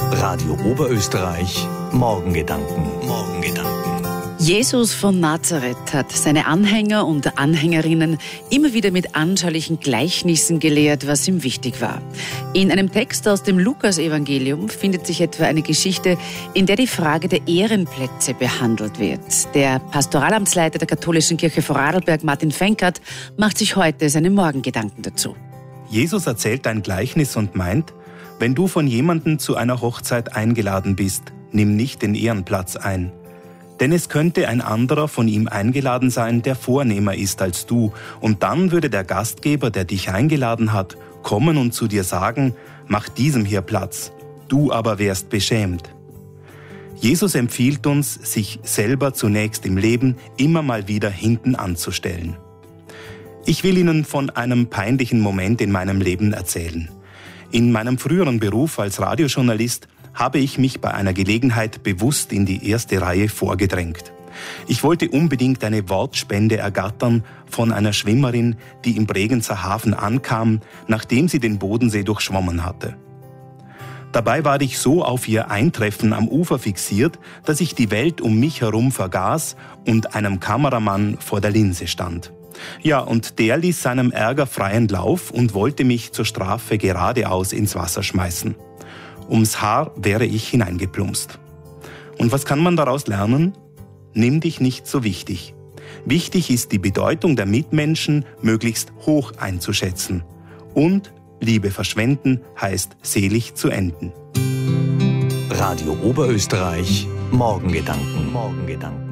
Radio Oberösterreich, Morgengedanken. Jesus von Nazareth hat seine Anhänger und Anhängerinnen immer wieder mit anschaulichen Gleichnissen gelehrt, was ihm wichtig war. In einem Text aus dem Lukas-Evangelium findet sich etwa eine Geschichte, in der die Frage der Ehrenplätze behandelt wird. Der Pastoralamtsleiter der katholischen Kirche Vorarlberg, Martin Fenkert, macht sich heute seine Morgengedanken dazu. Jesus erzählt ein Gleichnis und meint, wenn du von jemandem zu einer Hochzeit eingeladen bist, nimm nicht den Ehrenplatz ein. Denn es könnte ein anderer von ihm eingeladen sein, der vornehmer ist als du. Und dann würde der Gastgeber, der dich eingeladen hat, kommen und zu dir sagen, mach diesem hier Platz. Du aber wärst beschämt. Jesus empfiehlt uns, sich selber zunächst im Leben immer mal wieder hinten anzustellen. Ich will Ihnen von einem peinlichen Moment in meinem Leben erzählen. In meinem früheren Beruf als Radiojournalist habe ich mich bei einer Gelegenheit bewusst in die erste Reihe vorgedrängt. Ich wollte unbedingt eine Wortspende ergattern von einer Schwimmerin, die im Bregenzer Hafen ankam, nachdem sie den Bodensee durchschwommen hatte. Dabei war ich so auf ihr Eintreffen am Ufer fixiert, dass ich die Welt um mich herum vergaß und einem Kameramann vor der Linse stand. Ja, und der ließ seinem Ärger freien Lauf und wollte mich zur Strafe geradeaus ins Wasser schmeißen. Ums Haar wäre ich hineingeplumpst. Und was kann man daraus lernen? Nimm dich nicht so wichtig. Wichtig ist, die Bedeutung der Mitmenschen möglichst hoch einzuschätzen. Und Liebe verschwenden heißt selig zu enden. Radio Oberösterreich, Morgengedanken.